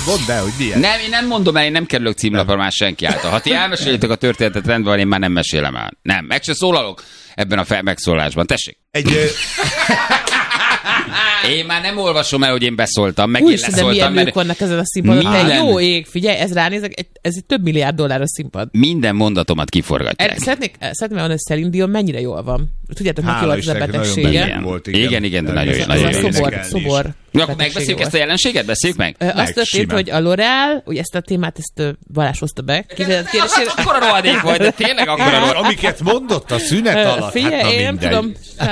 mondd el, hogy milyen. Nem, én nem mondom el, én nem kerülök címlapra már senki által. Ha ti elmesélitek a történetet, rendben van, én már nem mesélem el. Nem, meg se szólalok ebben a megszólásban. Tessék. Én már nem olvasom el, hogy én beszóltam, meg én leszóltam. De milyen nők vannak ezen a színpadon. Jó ég, figyelj, ez ránézek, ez egy több milliárd dolláros színpad. Minden mondatomat kiforgatják. Szeretném mondani, hogy Celine Dion mennyire jól van. Tudjátok, neki volt ez a betegsége. Igen, de nagyon jó. Szobor. Akkor megbeszéljük ezt a jelenséget? Beszéljük meg? Azt történt, hogy a L'Oréal, ugye ezt a témát, Balázs hozta be. Akkora rohadék vagy, de tényleg akkora rohadék. Amiket mondott a szünet alatt, figyelj, én nem tudom,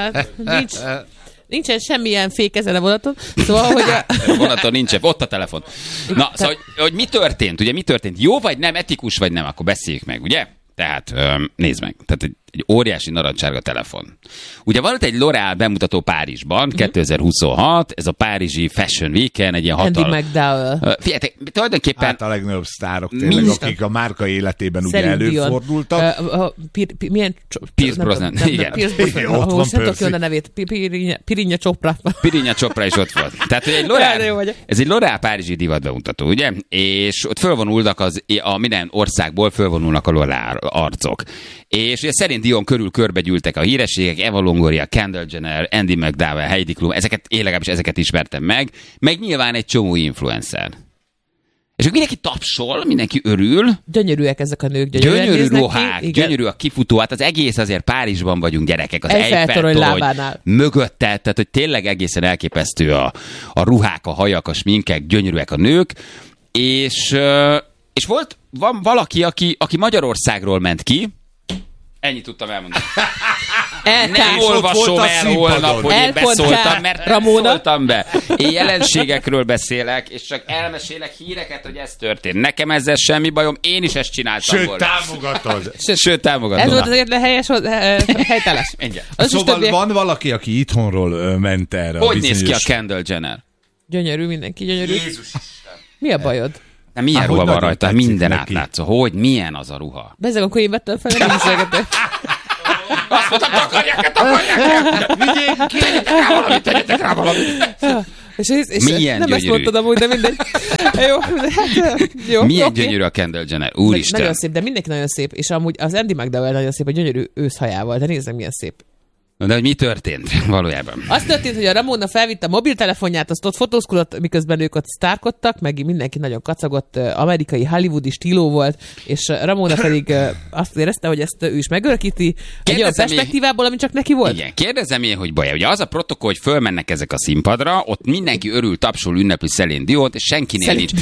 nincsen semmilyen fék ezen a vonaton. Szóval, hogy a vonaton nincsen, ott a telefon. Na, szóval, hogy mi történt? Ugye mi történt? Jó vagy nem, etikus vagy nem? Akkor beszéljük meg, ugye? Tehát nézd meg, tehát egy óriási narancssárga telefon. Ugye van ott egy L'Oréal bemutató Párizsban, 2026, ez a párizsi Fashion Weekend, egy ilyen Andy McDowell. Figyeljetek, tulajdonképpen... Hát a legnagyobb sztárok tényleg, akik a márka életében ugye előfordultak. Milyen... Pierce Brosnan, igen. Pierce Brosnan, ahhoz nem tudok jönni a nevét. Pirinha Chopra. Pirinha Chopra is ott volt. Tehát ez egy L'Oréal párizsi divat bemutató, ugye? És ott fölvonulnak a minden országból fölvonulnak a L'Oréal arcok. És ugye Celine Dion körül körbegyűltek a hírességek, Eva Longoria, Kendall Jenner, Andy McDowell, Heidi Klum, én legalábbis ezeket ismertem meg nyilván egy csomó influencer. És mindenki tapsol, mindenki örül. Gyönyörűek ezek a nők, gyönyörű ruhák, gyönyörű a kifutó, hát az egész azért Párizsban vagyunk gyerekek, az Eiffel-torony lábánál. Mögötte, tehát hogy tényleg egészen elképesztő a ruhák, a hajak, a sminkek, gyönyörűek a nők, és van valaki, aki Magyarországról ment ki. Ennyit tudtam elmondani. Nem olvasom el holnap, hogy én beszóltam, mert nem szóltam be. Én jelenségekről beszélek, és csak elmesélek híreket, hogy ez történt. Nekem ezzel semmi bajom, én is ezt csináltam volna. Sőt, támogatod. Ez volt azért helyes, helyteles. Szóval van valaki, aki itthonról ment erre. Hogy néz ki a Kendall Jenner? Gyönyörű, mindenki gyönyörű. Jézus Isten. Mi a bajod? Nem, milyen ruha van rajta? Minden átlátszó. Hogy? Milyen az a ruha? Bezzeg, akkor én vettem fel, nem beszélgetek. Azt mondtam, takarják! Tegyetek rá valamit! És milyen nem ezt mondtad amúgy, de mindegy. Jó, milyen gyönyörű a Kendall Jenner, úristen. Nagyon szép, de mindenki nagyon szép. És amúgy az Andy McDowell nagyon szép, a gyönyörű őszhajával, de nézzem, milyen szép. De hogy mi történt valójában? Az történt, hogy a Ramona felvitte a mobiltelefonját, azt ott fotózkodott, miközben ők ott sztárkodtak, meg mindenki nagyon kacagott, amerikai hollywoodi stíló volt, és Ramona pedig azt érezte, hogy ezt ő is megörökíti egy olyan perspektívából, ami csak neki volt. Igen, kérdezem én, hogy baj. Ugye az a protokoll, hogy fölmennek ezek a színpadra, ott mindenki örül, tapsol, ünnepli Celine Diont, és senkinél nincs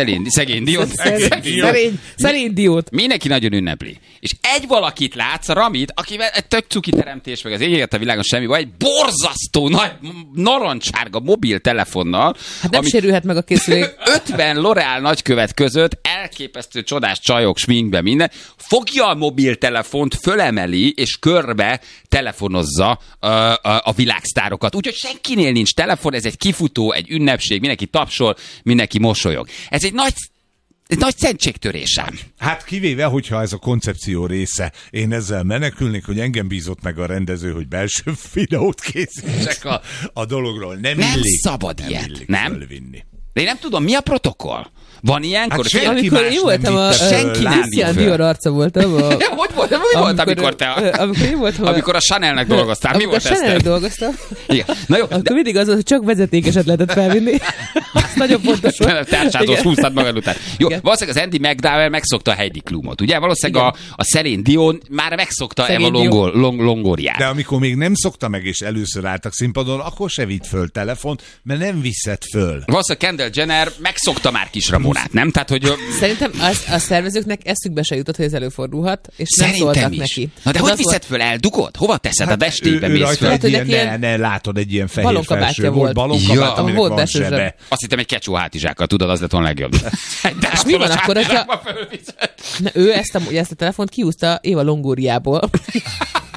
Celine Diont. Mindenki nagyon ünnepli. És egy valakit látsz, Ramit, akivel egy tök cuki teremtés, meg az a világon semmi baj, egy borzasztó nagy narancsárga mobiltelefonnal. Hát nem sérülhet meg a készülék. 50 L'Oréal nagykövet között elképesztő csodás csajok, sminkbe minden. Fogja a mobiltelefont, fölemeli, és körbe telefonozza a világsztárokat. Úgyhogy senkinél nincs telefon, ez egy kifutó, egy ünnepség, mindenki tapsol, mindenki mosolyog. Ez egy nagy szentségtörésem. Hát kivéve, hogyha ez a koncepció része. Én ezzel menekülnék, hogy engem bízott meg a rendező, hogy belső videót készítsek a dologról. Nem szabad nem ilyet, illik nem? fölvinni. De én nem tudom, mi a protokoll? Van ilyenkor? Hát amikor én voltam Christian Dior arca voltam. Hogy volt, amikor te amikor a Chanelnek dolgoztál? Mi volt ez? Chanelnek dolgoztam. Igen. Na jó. Akkor mindig az, hogy csak vezetékeset lehetett felvinni. Az nagyon fontos volt. Tárcsádhoz húztad magad után. Jó, valószínűleg az Andy McDowell megszokta a Heidi Klumot, ugye? Valószínűleg a Celine Dion már megszokta Eva Longoriát. De amikor még nem szokta meg, és először álltak színpadon, akkor se vitt föl telefont, mert nem viszed föl. Valószínűleg Kendall Jenner megszokta már kis Ramonát, nem? Tehát, hogy... Szerintem a szervezőknek eszükbe se jutott, hogy ez előfordulhat, és nem szóltak neki. Na de hogy viszed föl, eldugod? Hova teszed? Hát a destébe mész föl? Ne, látod, egy ilyen fehér felső volt. Balonkabát, aminek volt van zsebe. Azt hittem egy kecsó hátizsákkal, tudod, az lett volna legjobb. És mi van akkor, hogyha... Ő ezt a telefont kiúzta Eva Longoriából.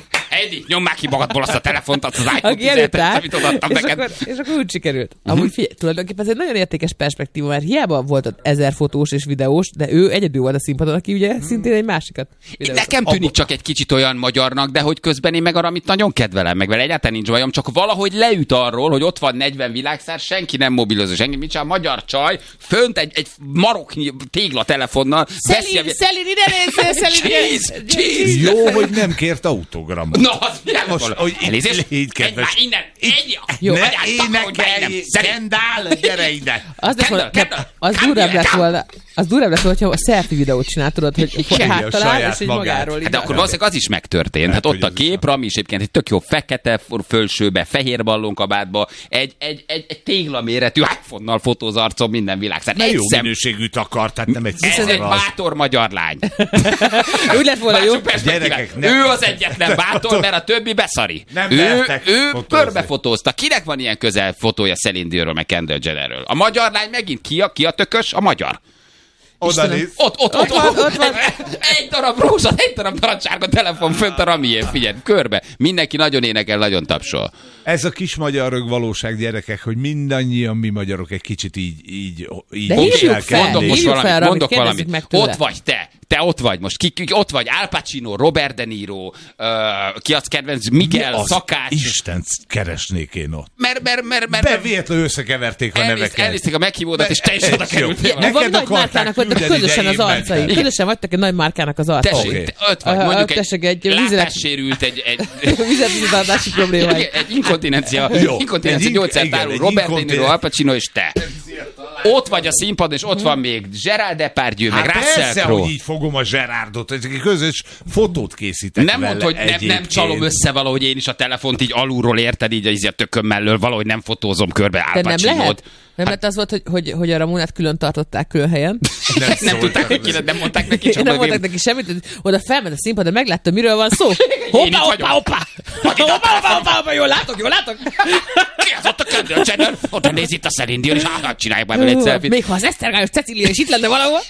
Edi, nyom már ki magadból azt a telefont, azt az iPhone 17-et, amit odaadtam neked. És akkor úgy sikerült. Amúgy figyelj, tulajdonképpen ez egy nagyon értékes perspektíva, mert hiába volt ott 1000 fotós és videós, de ő egyedül volt a színpadon, aki ugye szintén egy másikat videózott. Nekem tűnik csak egy kicsit olyan magyarnak, de hogy közben én meg amit nagyon kedvelem, meg vele egyáltalán nincs bajom, csak valahogy leüt arról, hogy ott van 40 világszár, senki nem mobilozó, senki mit csinál, magyar csaj, fönt egy maroknyi tégla telefonnal. Szelin, ide nézz, Cheese! Jó, hogy nem kért autogramot. Na, az most, elnézést, légy kedves. Innen, jó, ne énekelj, Kendall, gyere ide. Az durvább lett volna, hogyha a selfie videót csináltad, hogy háttalál, és így magáról. De akkor valószínűleg az is megtörtént. Hát ott a kép, Rami is egyébként egy tök jó fekete fölsőbe, fehér ballonkabátba, egy téglaméretű iPhone-nal fotóz arcom minden világszár. Jó minőségűt akart, tehát nem egy ez egy bátor magyar lány. Úgy lett volna jó. Ő az egyetlen bátor, mert a többi beszari. Ő körbefotózta. Kinek van ilyen közel fotója Celine Dionról, meg Kendall Jennerről? A magyar lány megint ki a tökös? A magyar. Oda néz. Ott van. Egy darab rózsa, egy darab narancssárga telefon fönt a Ramién, figyelj, körbe. Mindenki nagyon énekel, nagyon tapsol. Ez a kis magyar rögvalóság, gyerekek, hogy mindannyian mi magyarok egy kicsit így mondok valamit. Ott vagy te. Te ott vagy most. Ki ott vagy? Al Pacino, Robert De Niro, ki az kedvenc, Miguel, Szakács. Isten keresnék én ott. Mert bevéletlenül összekeverték a neveket. Elnézték a meghívódat, és te is oda kerültél. De van nagy márkának voltak közösen az arcai. Közösen vagytok egy nagy márkának az arcai. Tessék, ott vagy, mondjuk egy látássérült, egy vizetvizetartási probléma. Egy inkontinencia gyógyszertárú, Robert De Niro, Al Pacino és te. Ott vagy a színpadon, és ott van még Gerard Depardieu, meg Russell Crowe. Persze, hogy így fogom a Gerardot, egy közös fotót készítek nem vele. Nem mondd, hogy nem csalom össze valahogy én is a telefont így alulról, érted, így a tököm mellől, valahogy nem fotózom körbe Al Pacinót. Nem lehet? Nem lett az volt, hogy a Ramonát külön tartották külön helyen. Nem tudták neki, nem mondták neki, csak nem mondták neki semmit, oda felment a színpadra, meglátta, miről van szó. Hoppá! Jól látok! Ki az ott a Kendall Jenner? Oda néz itt a Celine Dion, és csináljuk már vele egy selfie-t. Még ha az Esztergályos Cecília is itt lenne valahol.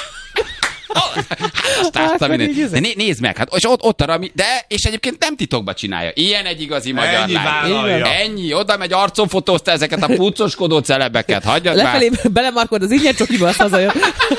De nézd meg, hát és ott a Rami, és egyébként nem titokba csinálja. Ilyen egy igazi magyar lány. Ennyi, oda megy, arcon fotózta ezeket a puccoskodó celebeket. Hagyjad már. Lefelé belemarkod az ingyen csokiba, azt hazajön.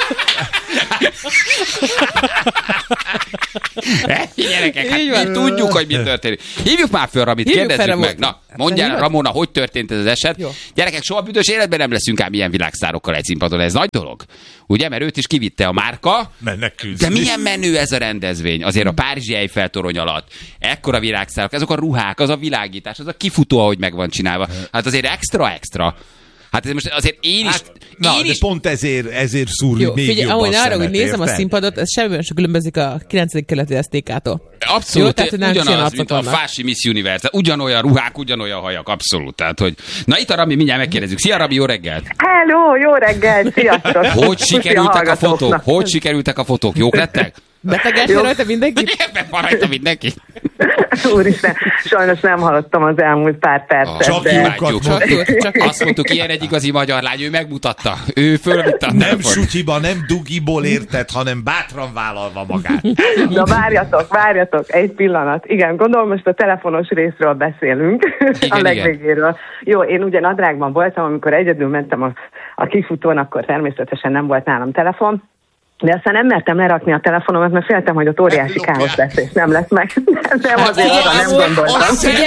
Gyerekek, hát mi tudjuk, hogy mi történik. Hívjuk már föl Ramit, kérdezzük meg. Na, mondjál, Ramona, hogy történt ez az eset? Jó. Gyerekek, soha büdös életben nem leszünk ám ilyen világsztárokkal egy színpadon. Ez nagy dolog. Ugye, mert őt is kivitte a márka. De milyen menő ez a rendezvény. Azért a párizsi Eiffel-torony alatt. Ekkora világsztárok, azok a ruhák, az a világítás, az a kifutó, ahogy meg van csinálva. Hát azért extra. Hát ez most azért én is... de pont ezért szúrni még figyelj, jobban ahogy a arra, hogy nézem a színpadot, ez semmiben sem különbözik a 9. keleti STK-tól. Abszolút, jó, ugyanaz, mint a Fási Miss Universe. Ugyanolyan ruhák, ugyanolyan hajak, abszolút. Tehát, hogy... Na itt a Rami, mindjárt megkérdezzük. Szia Rami, jó reggelt! Hello, jó reggelt, sziasztok! Hogy sikerültek a fotók? Jók lettek? Betegedtél rajta mindenki? Van rajta mindenki. Úristen, sajnos nem hallottam az elmúlt pár percet. Csak azt mondtuk, ilyen egy igazi magyar lány, ő megmutatta. Ő fölvitte a nem sutyiba, nem dugiból érted, hanem bátran vállalva magát. Na várjatok, egy pillanat. Igen, gondolom most a telefonos részről beszélünk, igen, a legvégéről. Jó, én ugye nadrágban voltam, amikor egyedül mentem a kifutón, akkor természetesen nem volt nálam telefon. De aztán nem mertem lerakni a telefonomat, mert féltem, hogy ott óriási káosz lesz, és nem lesz meg. Nem azért arra nem gondoltam. Azért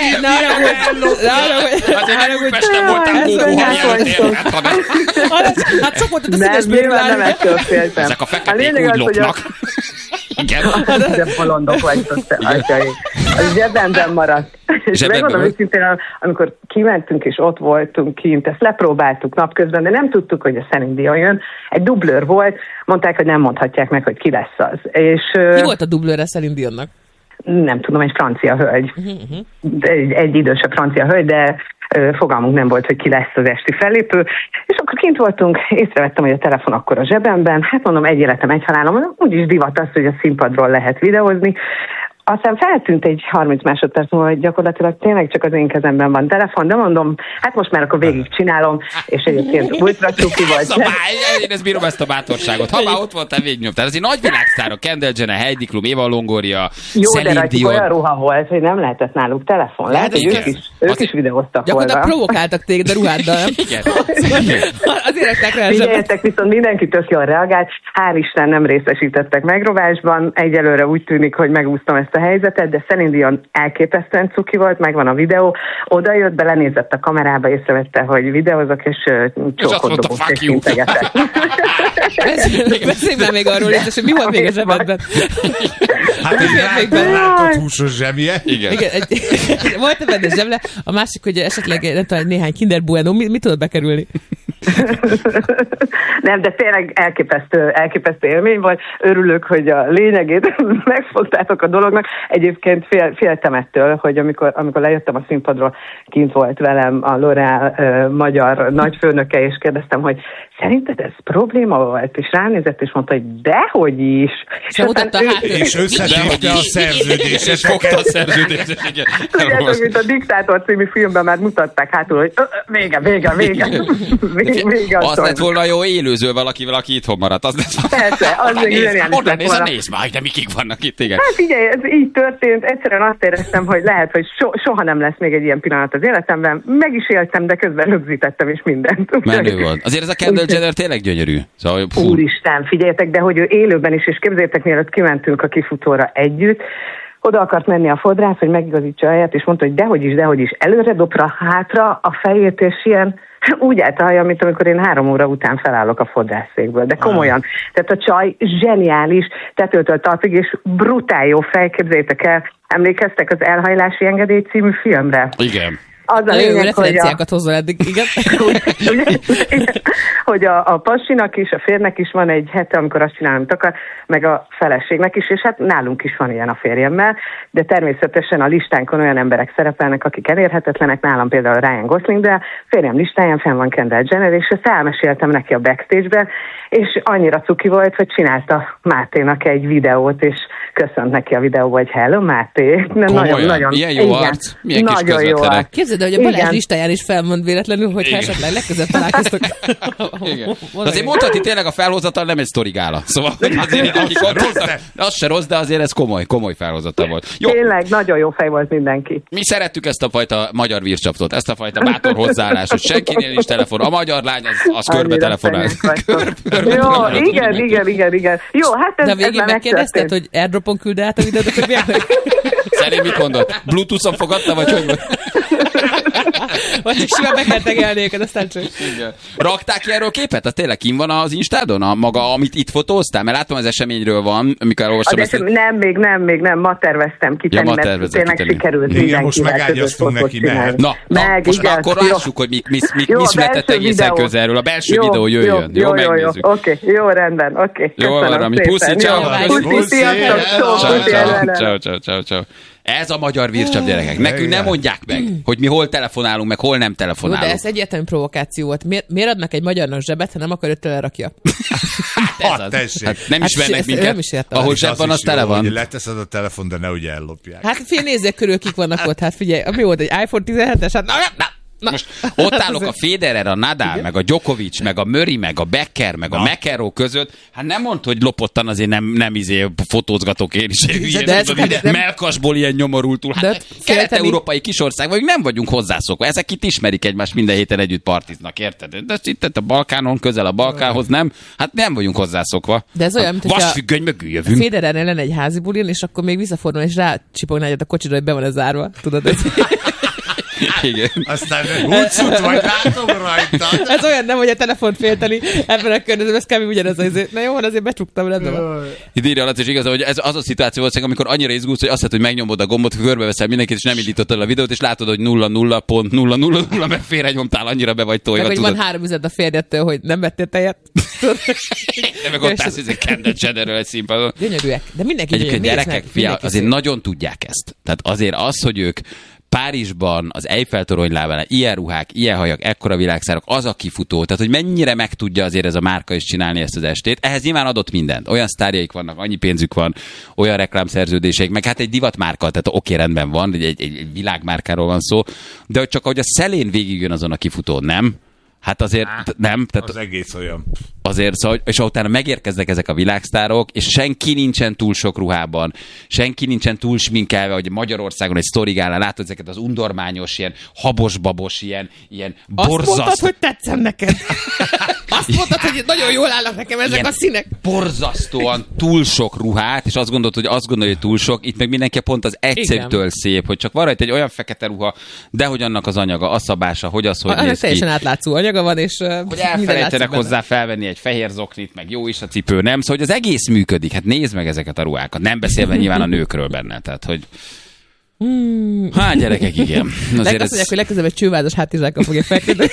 Újpesten voltál Gógó mielőtt. Hát sok volt a színes bőrülárni. Nem ettől féltem. Ezek a feketék úgy lopnak. Igen. De bolondok vagytok, atyai. Az zsebemben maradt. És megmondom őszintén, amikor kimentünk és ott voltunk kint, ezt lepróbáltuk napközben, de nem tudtuk, hogy a Celine Dion jön. Egy dublőr volt, mondták, hogy nem mondhatják meg, hogy ki lesz az. És, ki volt a dublőre Celine Dionnak? Nem tudom, egy francia hölgy. Egy idősebb francia hölgy, de fogalmunk nem volt, hogy ki lesz az esti fellépő. És akkor kint voltunk, észrevettem, hogy a telefon akkor a zsebemben. Hát mondom, egy életem, egy halálom. Úgyis divat az, hogy a színpadról lehet videózni. Aztán feltűnt egy 30 másodperc múlva, hogy gyakorlatilag tényleg csak az én kezemben van telefon, de mondom, hát most már akkor végig csinálom, és egyébként ultra cuki volt. Én ezt bírom, ezt a bátorságot. Ha már ott voltál, végignyomtál. Ez egy nagy világsztár, a Kendall Jenner, Heidi Klum, Eva Longoria, Celine Dion. Olyan ruha volt, hogy nem lehetett náluk telefon. Lehet, hogy ők is videóztak volna. Gyakorlatilag provokáltak téged a ruháddal, nem? Igen. Azért rakták rá a zsebet. Viszont mindenki tök jól reagált. Hál' Isten nem részesítettek megrovásban. Egyelőre úgy tűnik, hogy megúsztam ezt a helyzetet, de Celine Dion elképesztően cuki volt, megvan a videó. Oda jött, belenézett a kamerába, észrevette, hogy videózok, és csókodobott és integetett. Beszélj már még arról, hogy mi volt még a zsebedben. Hát egy látott húsos zsebje. Igen. Volt benne zseble, a másik, hogy esetleg nem tudom, néhány Kinder Bueno, mit tudod bekerülni? Nem, de tényleg elképesztő élmény volt. Örülök, hogy a lényegét megfogtátok a dolognak. Egyébként féltem ettől, hogy amikor lejöttem a színpadról, kint volt velem a L'Oréal magyar nagyfőnöke, és kérdeztem, hogy szerinted ez probléma volt? És ránézett, és mondta, hogy dehogy is. És összetépte a szerződéseket. És fogta a szerződéseket. Tudjátok, mint a Diktátor című filmben már mutatták hátul, hogy vége. Az lett volna jó élőző valakivel, aki itthon maradt. Persze, az még zseniális. Oda nézd már, de mikig vannak itt, igen. Hát figyelj, ez így történt. Egyszerűen azt éreztem, hogy lehet, hogy soha nem lesz még egy ilyen pillanat az életemben. Meg is éltem, de közben rögzítettem is mindent. Menő volt. Azért ez a Kendall Jenner tényleg gyönyörű. Szóval, úristen, figyeljetek, de hogy ő élőben is, és képzeljétek, mielőtt kimentünk a kifutóra együtt, oda akart menni a fodrász, hogy megigazítsa a helyet, és mondta, hogy dehogy is, előre dobra, hátra a fejét, és ilyen úgy állt a haja, mint amikor én 3 óra után felállok a fodrászszékből. De komolyan. Tehát a csaj zseniális, tetőtől talpig, és brutál jó fej, képzeljétek el. Emlékeztek az Elhajlási engedély című filmre? Igen. Az a lényeg, referenciákat hozzá eddig, igen. Hogy a passinak is, a férnek is van egy hete, amikor azt csinál, amit akar, meg a feleségnek is, és hát nálunk is van ilyen a férjemmel, de természetesen a listánkon olyan emberek szerepelnek, akik elérhetetlenek, nálam például Ryan Gosling, de férjem listáján fenn van Kendall Jenner, és ezt elmeséltem neki a backstage-ben, és annyira cuki volt, hogy csinálta Máténak egy videót, és köszönt neki a videóba, hogy hello Máté. Nagyon, ilyen jó arc, milyen kis közvetlenek. Képzeld, hogy a Balázs listáján is felmond véletlenül, hogy esetleg legközelebb találkoztok. Azért mondhatni tényleg a felhozatal nem egy sztorigála. Szóval azért, akik ott voltak, az se rossz, de azért ez komoly felhozata volt. Jó. Tényleg, nagyon jó fej volt mindenki. Mi szerettük ezt a fajta magyar vircsaptot, ezt a fajta bátor hozzáállás, hogy senkinél nincs telefon. A magyar lány az körbe telefonál. Jó, igen. Jó, hát ez de végén megkérdezted, hogy airdropon küld át a videót a többieknek? Szerint mit mondott? Bluetooth-on fogadta, vagy hogy volt? Vagy csak simán meg kell tegelni őket, aztán csak. Rakták ki erről képet? Az tényleg kim van az Instádon? A maga, amit itt fotóztál? Mert látom, az eseményről van, amikor olvastam ezt. Nem, ma terveztem kitenni, mert tényleg sikerült igen, most megágyaztunk neki, mehet. Na, most már akkor lássuk, hogy mi született egészen közelről. A belső videó jöjjön. Jó, megnézzük. Oké, jó, rendben, oké. Jó, valami. Puszi, ciao. Ciao. Ez a magyar vircsap, gyerekek. Nekünk nem mondják meg, hogy mi hol telefonálunk, meg hol nem telefonálunk. De ez egyértelmű provokáció volt. Miért adnak egy magyarnak zsebet, ha nem akar, hogy telerakja? Hát nem ismernek minket. Ahol zseb van, az tele van. Leteszed a telefon, de nehogy ellopják. Hát nézzék körül, kik vannak ott. Hát figyelj, mi volt, egy iPhone 17-es? Hát Na. Most ott állok a Federer, a Nadal, igen? Meg a Djokovic, meg a Murray, meg a Becker, meg a McEnroe között. Hát nem mondd, hogy lopottan azért nem fotózgatok én is. Melkasból ilyen nyomorultul. Hát kelet-európai kisország vagyunk, nem vagyunk hozzászokva. Ezek itt ismerik egymást, minden héten együtt partiznak, érted? De itt a Balkánon, közel a Balkánhoz nem. Hát nem vagyunk hozzászokva. De ez olyan, mint vasfüggöny mögül jövünk. Federernél lenne egy házi bulin, és akkor még visszafordul, és rácsipogná egyet a kocsira, hogy be van ez zárva. Tudod, ez... Igen. Aztán húcsút vagy, látom rajta. Ez olyan nem, hogy a telefont félteni ebben a környezetben, ez kb. Ugyanez azért. Na jó, azért becsuktam, rendben van. Itt írja Laci, és igaz, hogy ez az a szituáció volt, amikor annyira izgulsz, hogy azt hiszed, hogy megnyomod a gombot, körbeveszel mindenkit, és nem indítottad a videót, és látod, hogy 0,0.000, mert félrenyomtál, annyira be vagy tojva. Meg hogy van 3 üzlet a férjettől, hogy nem vettél tejet. De meg ott állsz, hogy Kendall Jennerről egy színpadon. Gyönyörűek. De mindenki gyönyörű. Gyerekek, azért nagyon tudják ezt. Tehát azért az, hogy ők Párizsban, az Eiffel-torony lábánál ilyen ruhák, ilyen hajak, ekkora világszárok, az a kifutó. Tehát, hogy mennyire meg tudja azért ez a márka is csinálni ezt az estét. Ehhez nyilván adott mindent. Olyan sztárjaik vannak, annyi pénzük van, olyan reklámszerződéseik, meg hát egy divatmárka, tehát oké, rendben van, egy világmárkáról van szó, de csak ahogy a szelén végigjön azon a kifutón, nem? Hát azért nem. Tehát az egész olyan. Azért, szóval, és utána megérkeznek ezek a világsztárok, és senki nincsen túl sok ruhában, senki nincsen túl sminkelve, hogy Magyarországon egy sztorigálán látod ezeket az undormányos, ilyen habos-babos, ilyen borzasztó. Azt mondtad, hogy tetszem neked. Azt mondtad, hogy nagyon jól állnak nekem ezek ilyen a színek. Borzasztóan túl sok ruhát, és azt gondolja, hogy túl sok, itt meg mindenki pont az egyszerűtől szép, hogy csak van rajta egy olyan fekete ruha, de hogy annak az anyaga, a szabása, hogy az, hogy néz ki. Teljesen átlátszó anyaga van, és hogy elfelejtenek hozzá felvenni egy fehér zoknit, meg jó is a cipő, nem? Szóval, hogy az egész működik. Hát nézd meg ezeket a ruhákat. Nem beszélve nyilván a nőkről benne. Tehát, hogy... Hát, gyerekek, igen. Azért azt mondják, hogy legközelebb egy csővázas hátizsákkal fogja felkérdeni.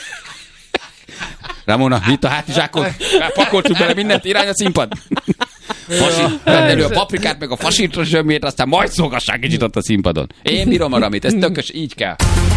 Ramona, vitt a hátizsákot? Pakoltuk bele mindent, irány a színpad. Vedd elő a paprikát, meg a fasítos zsömét, aztán majd szógassák kicsit ott a színpadon. Én bírom a Ramit, ez tökös, így kell.